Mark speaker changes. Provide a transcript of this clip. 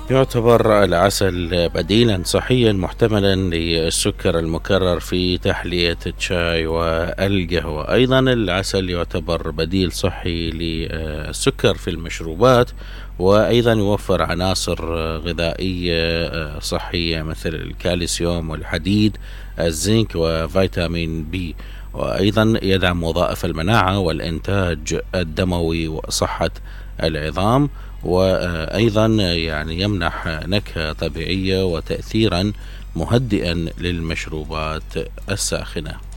Speaker 1: يعتبر العسل بديلا صحيا محتملا للسكر المكرر في تحلية الشاي والقهوة. أيضا العسل يعتبر بديل صحي للسكر في المشروبات، وأيضا يوفر عناصر غذائية صحية مثل الكالسيوم والحديد، الزنك وفيتامين بي، وأيضا يدعم وظائف المناعة والإنتاج الدموي وصحة العظام، وأيضا يعني يمنح نكهة طبيعية وتأثيرا مهدئا للمشروبات الساخنة.